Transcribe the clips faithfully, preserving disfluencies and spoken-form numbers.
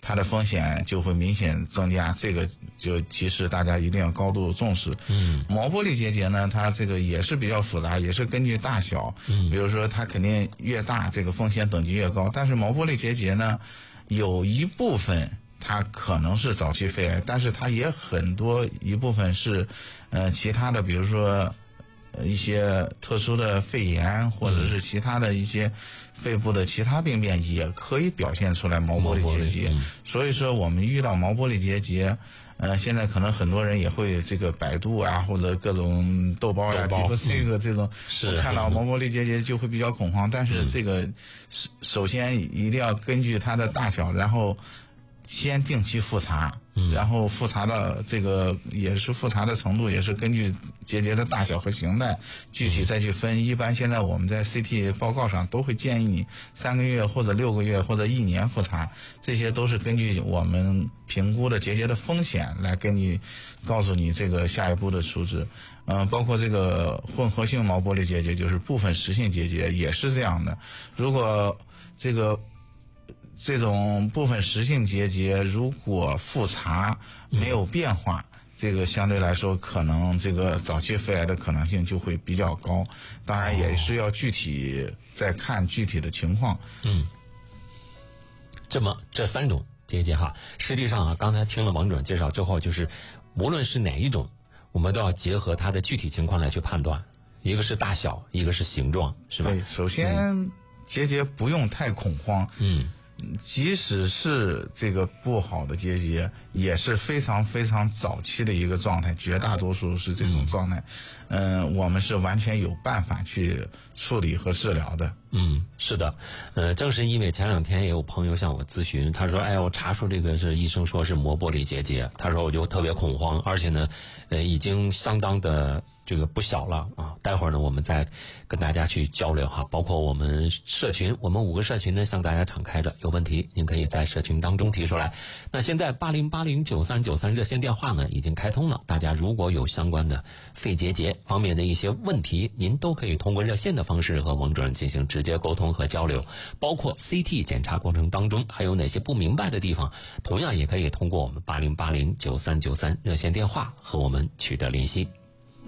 它的风险就会明显增加，这个就提示大家一定要高度重视。 嗯， 毛玻璃结节呢，它这个也是比较复杂，也是根据大小， 嗯， 比如说它肯定越大，这个风险等级越高。但是毛玻璃结节呢，有一部分它可能是早期肺癌，但是它也很多一部分是，呃，其他的，比如说。一些特殊的肺炎或者是其他的一些肺部的其他病变也可以表现出来毛玻璃结节。 嗯、 所以说我们遇到毛玻璃结节，呃，现在可能很多人也会这个百度啊或者各种豆包呀、 豆包这个这种， 是看到毛玻璃结节就会比较恐慌。但是这个首先一定要根据它的大小，然后先定期复查。然后复查的这个也是复查的程度，也是根据结节的大小和形态具体再去分。一般现在我们在 C T 报告上都会建议你三个月或者六个月或者一年复查，这些都是根据我们评估的结节的风险来根据告诉你这个下一步的处置。嗯、呃，包括这个混合性毛玻璃结节，就是部分实性结节也是这样的。如果这个这种部分实性结节如果复查没有变化，嗯、这个相对来说可能这个早期肺癌的可能性就会比较高，当然也是要具体再看具体的情况。 嗯，这么这三种结节哈，实际上啊，刚才听了王主任介绍之后，就是无论是哪一种，我们都要结合它的具体情况来去判断，一个是大小，一个是形状，是吧？ 对，首先、嗯、结节不用太恐慌。 嗯。 即使是这个不好的结节，也是非常非常早期的一个状态，绝大多数是这种状态。嗯、呃，我们是完全有办法去处理和治疗的。 嗯，是的，呃，正是因为前两天也有朋友向我咨询，他说：“哎，我查出这个是医生说是膜玻璃结节，他说我就特别恐慌，而且呢，呃，已经相当的。”这个不小了啊！待会儿呢，我们再跟大家去交流哈，包括我们社群，我们五个社群呢向大家敞开着，有问题您可以在社群当中提出来。那现在八零八零九三九三热线电话呢已经开通了，大家如果有相关的肺结节方面的一些问题，您都可以通过热线的方式和王主任进行直接沟通和交流，包括 C T 检查过程当中还有哪些不明白的地方，同样也可以通过我们八零八零九三九三热线电话和我们取得联系。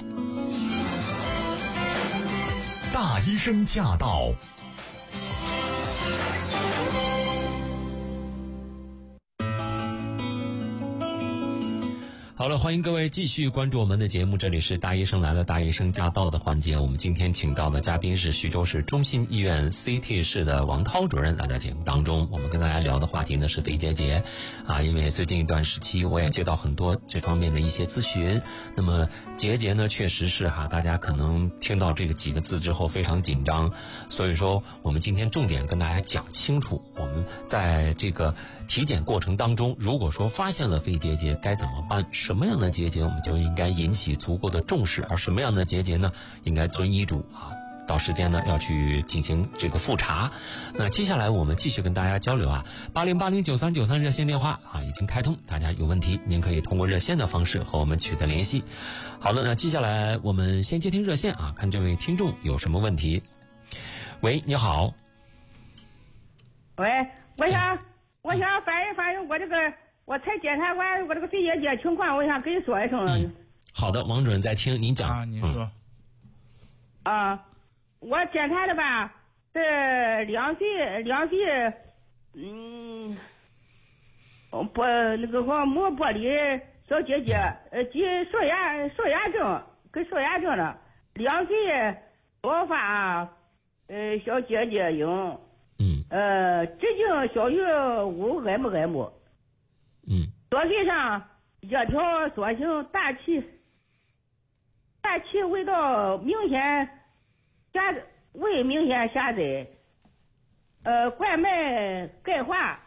大医生驾到！ 好了，欢迎各位继续关注我们的节目，这里是大医生来了，大医生驾到的环节。我们今天请到的嘉宾是徐州市中心医院 C T 室的王涛主任，来到节目当中。我们跟大家聊的话题呢是肺结节啊，因为最近一段时期我也接到很多这方面的一些咨询。那么结节呢，确实是哈，大家可能听到这个几个字之后非常紧张，所以说我们今天重点跟大家讲清楚，我们在这个体检过程当中，如果说发现了肺结节该怎么办？什么样的结节我们就应该引起足够的重视，而什么样的结节呢，应该遵医嘱啊，到时间呢要去进行这个复查。那接下来我们继续跟大家交流啊，八零八零九三九三热线电话啊已经开通，大家有问题您可以通过热线的方式和我们取得联系。好了，那接下来我们先接听热线啊，看这位听众有什么问题。喂，你好。 喂，我想、嗯、我想反映反映我这个。我才检查完我这个肺结节情况，我想跟你说一声。 嗯，好的，王主任在听，您讲啊，您说。 嗯、啊，我检查的吧，是两肺两肺，嗯，不那个什么膜玻璃小结节，呃，及少压少压症跟少压症了，两肺多发呃小结节影， 嗯， 呃，直径小于五 m m。 嗯， 左肺上叶条索性大气，大气味道明显狭，胃明显狭窄，呃，冠脉钙化，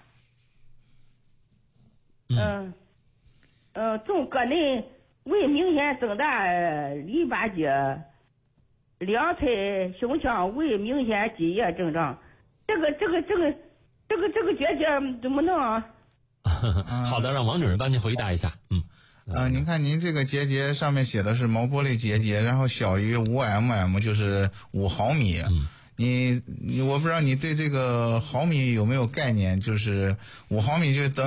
嗯、呃，呃，纵膈内胃明显增大淋巴结，两侧胸腔胃明显积液症状，这个这个这个这个这个结节怎么弄啊？ 好的，让王主任帮您回答一下。嗯， 呃，您看您这个结节上面写的是毛玻璃结节，然后小于五 mm 就是五毫米。 嗯， 你你我不知道你对这个毫米有没有概念，就是五毫米就等